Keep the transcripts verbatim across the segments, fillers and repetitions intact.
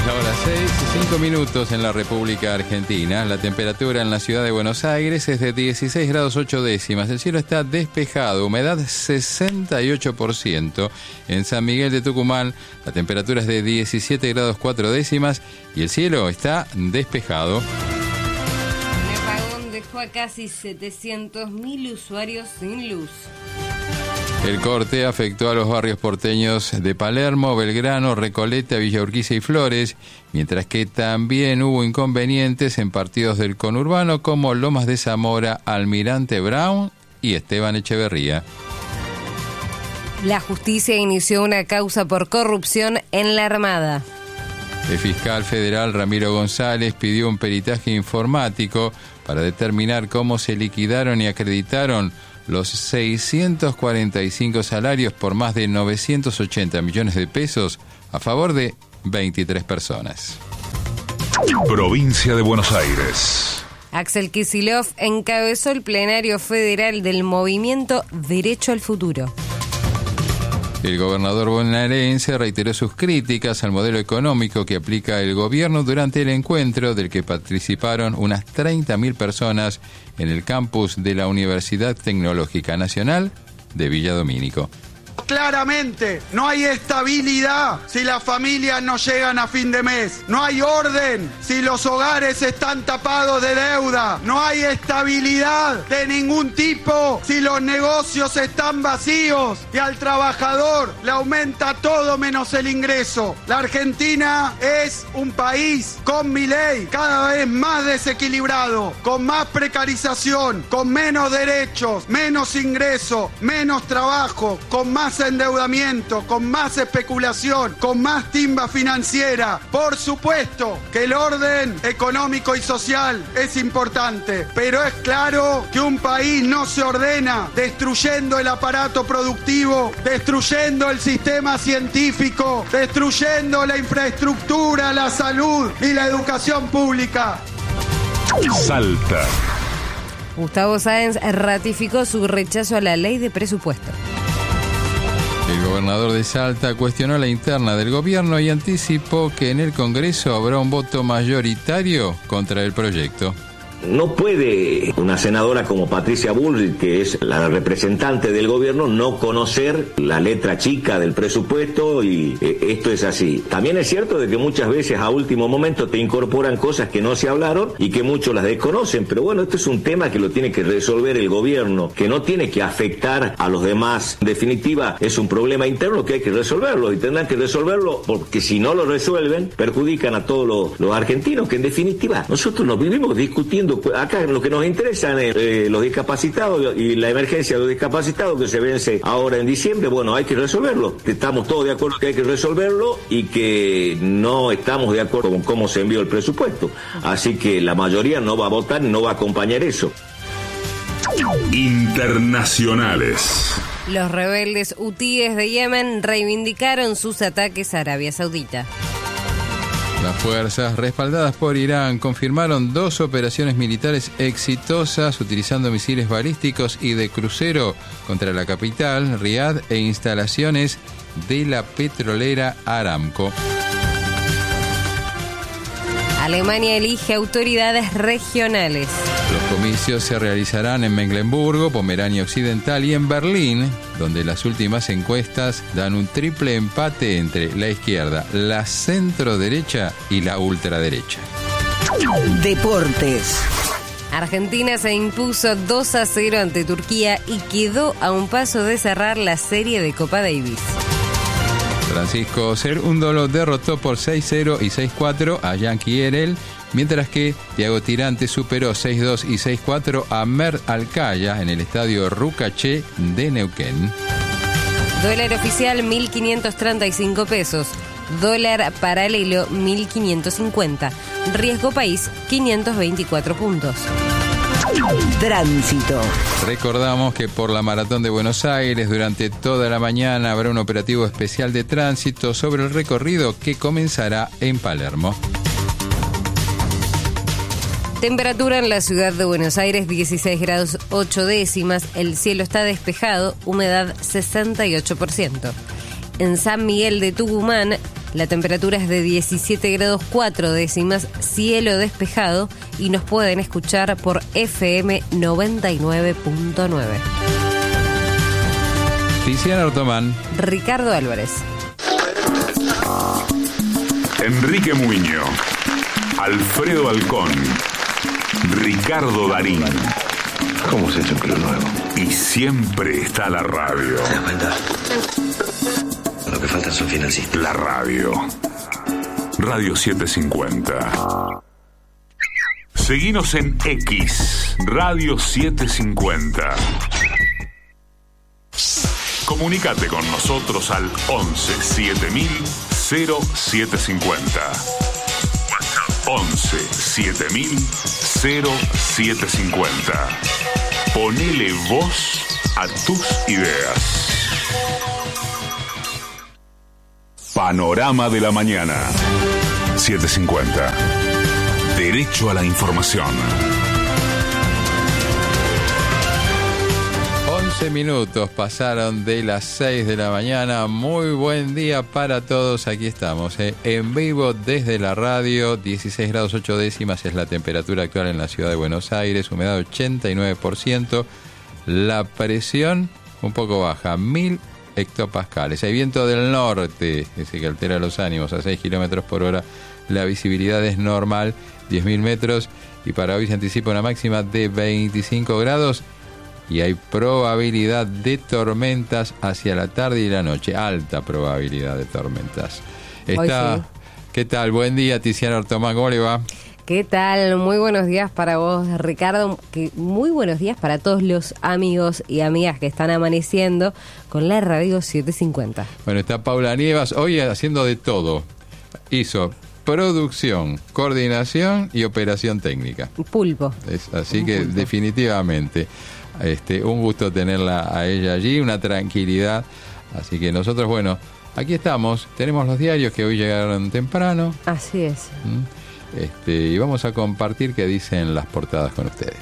Es la hora seis y cinco minutos en la República Argentina. La temperatura en la ciudad de Buenos Aires es de dieciséis grados ocho décimas. El cielo está despejado, humedad sesenta y ocho por ciento. En San Miguel de Tucumán la temperatura es de diecisiete grados cuatro décimas y el cielo está despejado. El apagón dejó a casi setecientos mil usuarios sin luz. El corte afectó a los barrios porteños de Palermo, Belgrano, Recoleta, Villa Urquiza y Flores, mientras que también hubo inconvenientes en partidos del conurbano como Lomas de Zamora, Almirante Brown y Esteban Echeverría. La justicia inició una causa por corrupción en la Armada. El fiscal federal Ramiro González pidió un peritaje informático para determinar cómo se liquidaron y acreditaron los seiscientos cuarenta y cinco salarios por más de novecientos ochenta millones de pesos a favor de veintitrés personas. Provincia de Buenos Aires. Axel Kicillof encabezó el plenario federal del movimiento Derecho al Futuro. El gobernador bonaerense reiteró sus críticas al modelo económico que aplica el gobierno durante el encuentro del que participaron unas treinta mil personas en el campus de la Universidad Tecnológica Nacional de Villa Domínico. Claramente, no hay estabilidad si las familias no llegan a fin de mes. No hay orden si los hogares están tapados de deuda. No hay estabilidad de ningún tipo si los negocios están vacíos y al trabajador le aumenta todo menos el ingreso. La Argentina es un país con Milei cada vez más desequilibrado, con más precarización, con menos derechos, menos ingreso, menos trabajo, con más más endeudamiento, con más especulación, con más timba financiera. Por supuesto que el orden económico y social es importante, pero es claro que un país no se ordena destruyendo el aparato productivo, destruyendo el sistema científico, destruyendo la infraestructura, la salud y la educación pública. Salta. Gustavo Sáenz ratificó su rechazo a la ley de presupuesto. El gobernador de Salta cuestionó la interna del gobierno y anticipó que en el Congreso habrá un voto mayoritario contra el proyecto. No puede una senadora como Patricia Bullrich, que es la representante del gobierno, no conocer la letra chica del presupuesto y eh, esto es así. También es cierto de que muchas veces a último momento te incorporan cosas que no se hablaron y que muchos las desconocen, pero bueno, esto es un tema que lo tiene que resolver el gobierno, que no tiene que afectar a los demás. En definitiva, es un problema interno que hay que resolverlo y tendrán que resolverlo porque si no lo resuelven, perjudican a todos los, los argentinos, que en definitiva nosotros nos vivimos discutiendo. Acá lo que nos interesan es eh, los discapacitados y la emergencia de los discapacitados que se vence ahora en diciembre. Bueno, hay que resolverlo. Estamos todos de acuerdo que hay que resolverlo y que no estamos de acuerdo con cómo se envió el presupuesto. Así que la mayoría no va a votar y no va a acompañar eso. Internacionales. Los rebeldes hutíes de Yemen reivindicaron sus ataques a Arabia Saudita. Las fuerzas respaldadas por Irán confirmaron dos operaciones militares exitosas utilizando misiles balísticos y de crucero contra la capital, Riad, e instalaciones de la petrolera Aramco. Alemania elige autoridades regionales. Los comicios se realizarán en Mecklemburgo, Pomerania Occidental y en Berlín, donde las últimas encuestas dan un triple empate entre la izquierda, la centroderecha y la ultraderecha. Deportes. Argentina se impuso dos a cero ante Turquía y quedó a un paso de cerrar la serie de Copa Davis. Francisco Cerúndolo derrotó por seis cero y seis cuatro a Yankee Erel, mientras que Thiago Tirante superó seis dos y seis cuatro a Mert Alcaya en el estadio Rucaché de Neuquén. Dólar oficial mil quinientos treinta y cinco pesos. Dólar paralelo mil quinientos cincuenta. Riesgo país quinientos veinticuatro puntos. Tránsito. Recordamos que por la Maratón de Buenos Aires durante toda la mañana habrá un operativo especial de tránsito sobre el recorrido que comenzará en Palermo. Temperatura en la ciudad de Buenos Aires dieciséis grados ocho décimas, el cielo está despejado, humedad sesenta y ocho por ciento. En San Miguel de Tucumán La temperatura es de diecisiete grados cuatro décimas, cielo despejado y nos pueden escuchar por F M noventa y nueve punto nueve. Tiziana Ortomán. Ricardo Álvarez. Enrique Muño, Alfredo Alcón, Ricardo Darín. ¿Cómo se hecho un club nuevo? Y siempre está la radio. ¿Te das cuenta? Lo que falta son financistas. La radio. Radio setecientos cincuenta. Seguinos en X, Radio setecientos cincuenta. Comunicate con nosotros al once siete mil cero siete cincuenta. once siete mil cero siete cincuenta. Ponele voz a tus ideas. Panorama de la mañana. setecientos cincuenta. Derecho a la información. once minutos pasaron de las seis de la mañana. Muy buen día para todos. Aquí estamos, eh, en vivo desde la radio. dieciséis grados ocho décimas es la temperatura actual en la ciudad de Buenos Aires. Humedad ochenta y nueve por ciento. La presión un poco baja, mil hectopascales. Hay viento del norte, ese que altera los ánimos, a seis kilómetros por hora. La visibilidad es normal, diez mil metros. Y para hoy se anticipa una máxima de veinticinco grados. Y hay probabilidad de tormentas hacia la tarde y la noche. Alta probabilidad de tormentas. Está, sí. ¿Qué tal? Buen día, Tiziana Ortomán. ¿Cómo le va? ¿Qué tal? Muy buenos días para vos, Ricardo. Que muy buenos días para todos los amigos y amigas que están amaneciendo con la radio setecientos cincuenta. Bueno, está Paula Nievas hoy haciendo de todo. Hizo producción, coordinación y operación técnica. Pulpo. Es, así Un que pulpo. Definitivamente este, un gusto tenerla a ella allí, una tranquilidad. Así que nosotros, bueno, aquí estamos. Tenemos los diarios que hoy llegaron temprano. Así es. ¿Mm? Este, y vamos a compartir qué dicen las portadas con ustedes.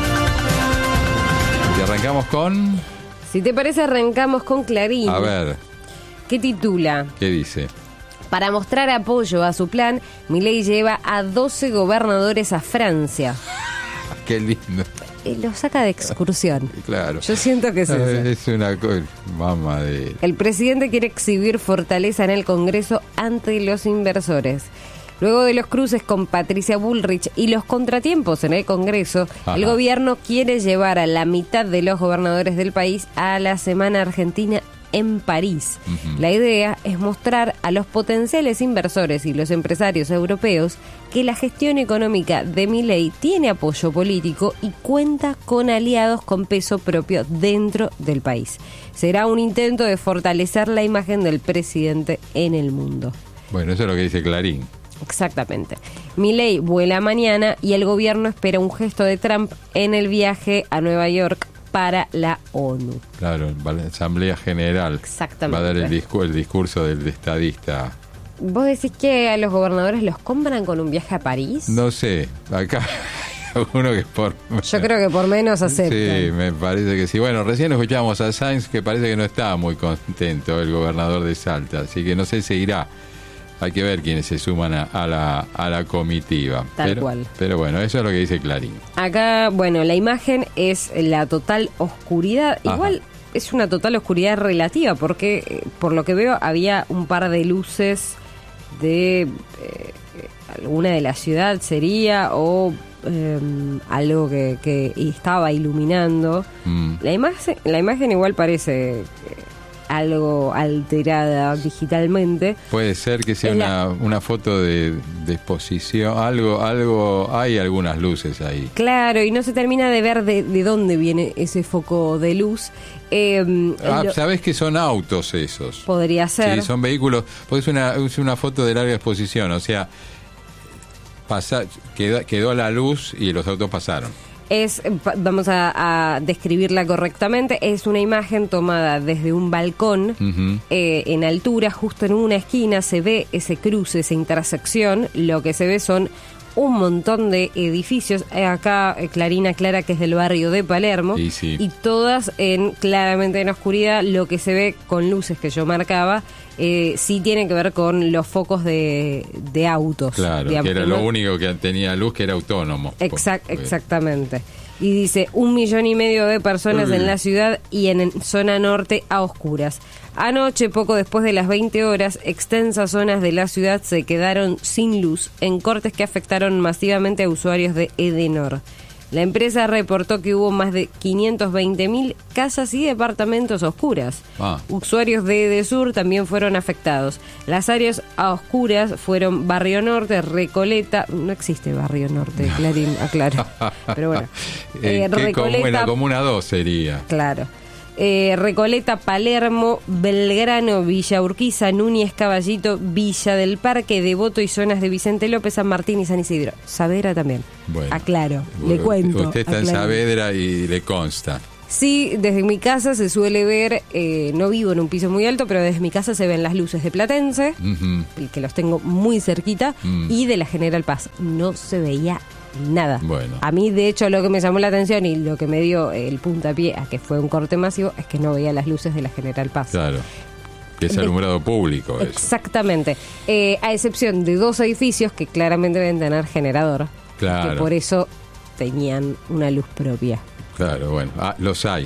Y arrancamos con... Si te parece, arrancamos con Clarín. A ver, ¿Qué titula? ¿qué dice? Para mostrar apoyo a su plan, Milei lleva a doce gobernadores a Francia. Qué lindo. Eh, Lo saca de excursión. Claro. Yo siento que es eso. Es una cosa... Mamá de... El presidente quiere exhibir fortaleza en el Congreso ante los inversores. Luego de los cruces con Patricia Bullrich y los contratiempos en el Congreso, Ajá. el gobierno quiere llevar a la mitad de los gobernadores del país a la Semana Argentina en París. Uh-huh. La idea es mostrar a los potenciales inversores y los empresarios europeos que la gestión económica de Milei tiene apoyo político y cuenta con aliados con peso propio dentro del país. Será un intento de fortalecer la imagen del presidente en el mundo. Bueno, eso es lo que dice Clarín. Exactamente. Milei vuela mañana y el gobierno espera un gesto de Trump en el viaje a Nueva York para la ONU. Claro, va a la Asamblea General. Exactamente. Va a dar el, discu- el discurso del estadista. ¿Vos decís que a los gobernadores los compran con un viaje a París? No sé, acá hay uno que por... Yo creo que por menos aceptan. Sí, me parece que sí. Bueno, recién escuchamos a Sainz que parece que no estaba muy contento, el gobernador de Salta, así que no sé si irá. Hay que ver quiénes se suman a, a, la, a la comitiva. Tal pero, cual. Pero bueno, eso es lo que dice Clarín. Acá, bueno, la imagen es la total oscuridad. Ajá. Igual es una total oscuridad relativa porque, eh, por lo que veo, había un par de luces de eh, alguna de la ciudad sería o eh, algo que, que estaba iluminando. Mm. La imagen, la imagen igual parece... Eh, algo alterada digitalmente. Puede ser que sea Es la- una, una foto de, de exposición, algo, algo, hay algunas luces ahí. Claro, y no se termina de ver de, de dónde viene ese foco de luz. Eh, Ah, lo- ¿sabés que son autos esos? podría ser. Sí, son vehículos, porque es una, es una foto de larga exposición, o sea, pasa, quedó, quedó la luz y los autos pasaron. Es, pa- vamos a, a describirla correctamente, es una imagen tomada desde un balcón Ujú. eh, en altura, justo en una esquina se ve ese cruce, esa intersección, lo que se ve son un montón de edificios. Eh, acá eh, Clarín aclara que es del barrio de Palermo. Sí, sí. Y todas en claramente en oscuridad. Lo que se ve con luces que yo marcaba eh, sí tiene que ver con los focos de, de autos. Claro, digamos, que era que lo no- único que tenía luz, que era autónomo. Exact, Porque- exactamente. Y dice, un millón y medio de personas Uy. en la ciudad y en en zona norte a oscuras. Anoche, poco después de las veinte horas, extensas zonas de la ciudad se quedaron sin luz en cortes que afectaron masivamente a usuarios de Edenor. La empresa reportó que hubo más de quinientos veinte mil casas y departamentos a oscuras. Ah. Usuarios de Edesur también fueron afectados. Las áreas a oscuras fueron Barrio Norte, Recoleta... No existe Barrio Norte, Clarín, aclaro. Pero bueno. Eh, Eh, ¿qué com- Recoleta, la Comuna dos sería. claro. Eh, Recoleta, Palermo, Belgrano, Villa Urquiza, Núñez, Caballito, Villa del Parque, Devoto y zonas de Vicente López, San Martín y San Isidro. Saavedra también. Bueno. Aclaro, le U- cuento. Usted está en aclaro. Saavedra y le consta. Sí, desde mi casa se suele ver, eh, no vivo en un piso muy alto, pero desde mi casa se ven las luces de Platense, Ujú. y que los tengo muy cerquita, Mm. y de la General Paz. No se veía nada. Bueno. A mí, de hecho, lo que me llamó la atención y lo que me dio el puntapié a que fue un corte masivo es que no veía las luces de la General Paz. Claro. Que es alumbrado público eso. Exactamente. Eh, a excepción de dos edificios que claramente deben tener generador. Claro. Que por eso tenían una luz propia. Claro, bueno. Ah, los hay.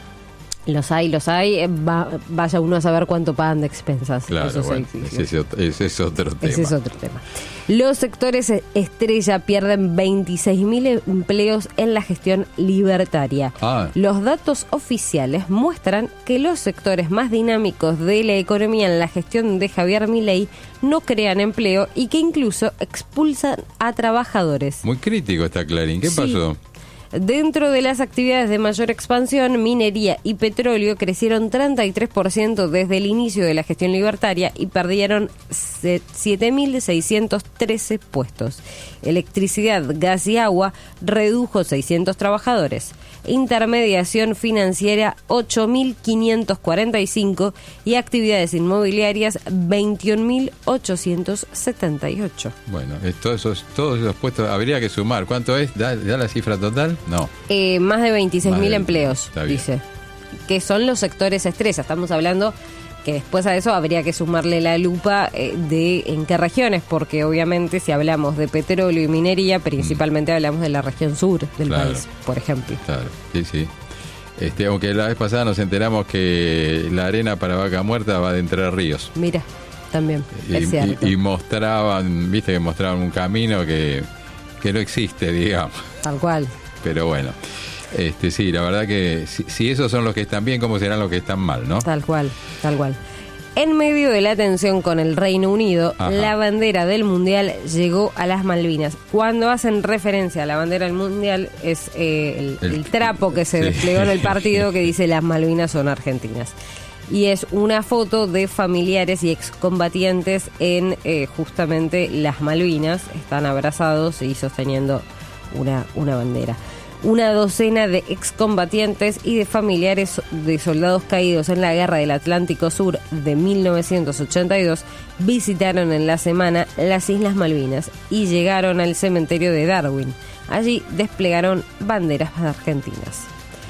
Los hay, los hay. eh, va- vaya uno a saber cuánto pagan de expensas Claro, esos bueno. edificios. Ese es, otro, ese es otro tema. Ese es otro tema. Los sectores e- estrella pierden veintiséis mil empleos en la gestión libertaria. Ah. Los datos oficiales muestran que los sectores más dinámicos de la economía en la gestión de Javier Milei no crean empleo y que incluso expulsan a trabajadores. Muy crítico está Clarín. ¿Qué Sí. pasó? Dentro de las actividades de mayor expansión, minería y petróleo crecieron treinta y tres por ciento desde el inicio de la gestión libertaria y perdieron se- siete mil seiscientos trece puestos. Electricidad, gas y agua redujo seiscientos trabajadores. Intermediación financiera ocho mil quinientos cuarenta y cinco y actividades inmobiliarias veintiún mil ochocientos setenta y ocho. Bueno, es- todos esos, todos esos puestos habría que sumar. ¿Cuánto es? ¿Da, da la cifra total? No. Eh, más de veintiséis Más mil de- empleos, está bien. dice. Que son los sectores estrella. Estamos hablando que después a eso habría que sumarle la lupa eh, de en qué regiones, porque obviamente si hablamos de petróleo y minería, principalmente hablamos de la región sur del Claro. país, por ejemplo. Claro, sí, sí. Este, aunque la vez pasada nos enteramos que la arena para vaca muerta va de Entre Ríos. Mira, también, Y, es cierto. y- y mostraban, viste que mostraban un camino que, que no existe, digamos. Tal cual. Pero bueno, este sí, la verdad que si, si esos son los que están bien, ¿cómo serán los que están mal, no? Tal cual, tal cual. En medio de la tensión con el Reino Unido, Ajá. la bandera del Mundial llegó a las Malvinas. Cuando hacen referencia a la bandera del Mundial, es eh, el, El- el trapo que se sí. desplegó en el partido que dice las Malvinas son argentinas. Y es una foto de familiares y excombatientes en eh, justamente las Malvinas. Están abrazados y sosteniendo una, una bandera. Una docena de excombatientes y de familiares de soldados caídos en la Guerra del Atlántico Sur de mil novecientos ochenta y dos visitaron en la semana las Islas Malvinas y llegaron al cementerio de Darwin. Allí desplegaron banderas argentinas.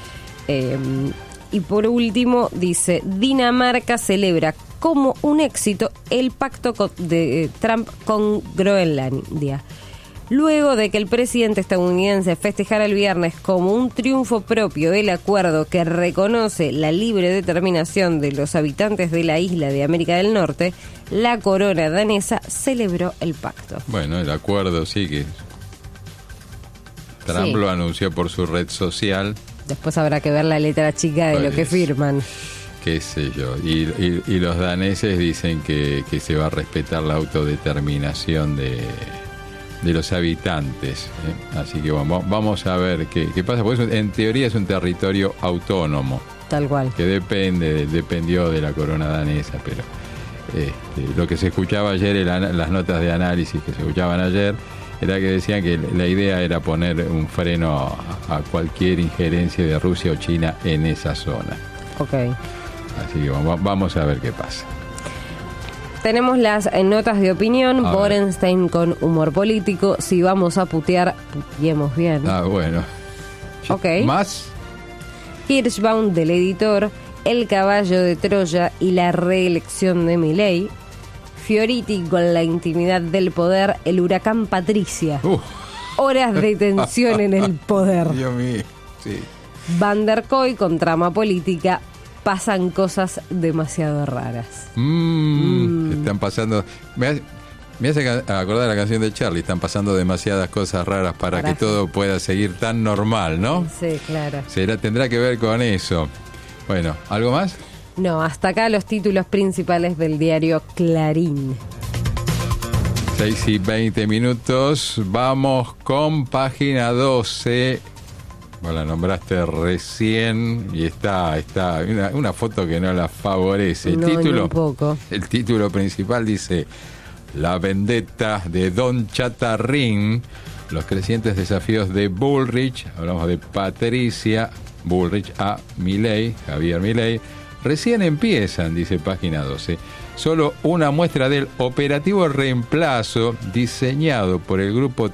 Eh, y por último, dice, Dinamarca celebra como un éxito el pacto con- de eh, Trump con Groenlandia. Luego de que el presidente estadounidense festejara el viernes como un triunfo propio el acuerdo que reconoce la libre determinación de los habitantes de la isla de América del Norte, la corona danesa celebró el pacto. Bueno, el acuerdo sí que Trump Sí. lo anunció por su red social, Después habrá que ver la letra chica de lo que Pues, firman. qué sé yo, y, y- y los daneses dicen que, que se va a respetar la autodeterminación de, de los habitantes, ¿eh? Así que bueno, vamos a ver qué, qué pasa, porque es un- en teoría es un territorio autónomo, Tal cual. que depende, dependió de la corona danesa, pero este, lo que se escuchaba ayer, el ana- las notas de análisis que se escuchaban ayer, era que decían que la idea era poner un freno a, a cualquier injerencia de Rusia o China en esa zona. Ok. Así que vamos, vamos a ver qué pasa. tenemos las eh, notas de opinión. A Borenstein con humor político. Si vamos a putear, putiemos bien. Ah, bueno. Ok. ¿Más? Hirschbaum del editor, El caballo de Troya y la reelección de Milei. Fioriti con la intimidad del poder, el huracán Patricia. Uh. Horas de tensión en el poder. Dios mío, sí. Van der Koy con trama política, pasan cosas demasiado raras. Mm, mm. Están pasando... Me hace, me hace acordar la canción de Charlie, están pasando demasiadas cosas raras para, para que todo pueda seguir tan normal, ¿no? Sí, claro. Será, tendrá que ver con eso. Bueno, ¿algo más? No, hasta acá los títulos principales del diario Clarín. seis y veinte minutos, vamos con página doce. Bueno, la nombraste recién y está, está una, una foto que no la favorece. El no, título, un poco. El título principal dice: La vendetta de Don Chatarrín, los crecientes desafíos de Bullrich. Hablamos de Patricia Bullrich a Milei, Javier Milei. Recién empiezan, dice página doce. Solo una muestra del operativo reemplazo diseñado por el grupo